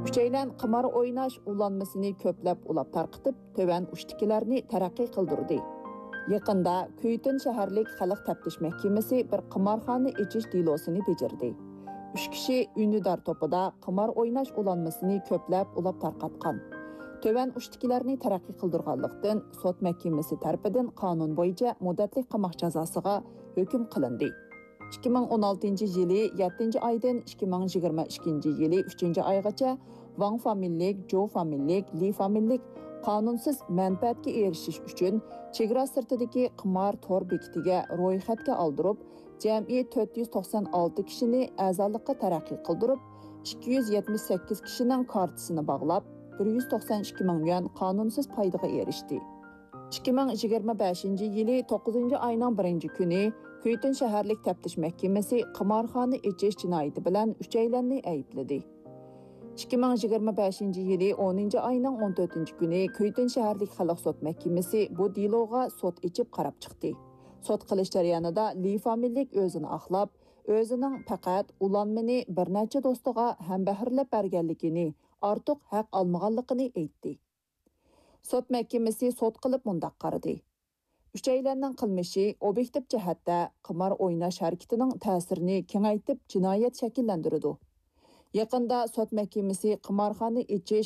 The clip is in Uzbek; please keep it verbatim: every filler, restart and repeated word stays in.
Üçeylen qimar oynash ulanmasını köplep ulap tarqıtıp, töven uçtikilerini terakki kıldırdı. Yaqında Kuytun shaharlik xalq taftish mahkamasi bir qimarxona ichish delosini bejirdi. Üç kishi ünidar topida qimar oynash ulanmasini köplep ulap tarqatgan. Töven uçtikilerini terakki kıldırganlıqdan sot mahkamasi tarafidan qonun bo'yicha muddatli qamoq jazosiga hukm qilindi. ikki ming o'n oltinchi yili yettinchi aydan ikki ming yigirma ikkinchi yili uchinchi oygacha Wang familiylik, Zhou familiylik, Li familiylik qonunsiz manfaatga erishish uchun chegara sirtidagi qimor tor bekitiga ro'yxatga oldirib, jami to'rt yuz to'qson olti kishini a'zolikqa taraqqiy qildirib, ikki yuz yetmish sakkiz kishining kartasini bog'lab, bir yuz to'qson ikki ming yuan qonunsiz foydaga erishdi. ikki ming yigirma beshinchi yili to'qqizinchi oyning birinchi kuni Kuytun shaharlik taftish mahkamasi qimarxona ichish jinoyati bilan uchaylanni aybladi. ikki ming yigirma beshinchi yili o'ninchi oyning o'n to'rtinchi kuni Kuytun shaharlik xalq sot mahkamasi bu deloga sot ichib qarab chiqdi. Sot qilish jarayonida Li familiylik o'zini aqlab, o'zining faqat ulanmani bir necha do'stiga hambahirlab berganligini, ortiq haq olmaganligini aytdi. Sot mahkamasi sot qilib mundaq qaradi. Üçeylerning qilmishi obyektiv jihatda qimor o'ynash harakatining ta'sirini kengaytib jinoyat shakllantiradi. Yaqında sot mahkamasi qimarxona ichish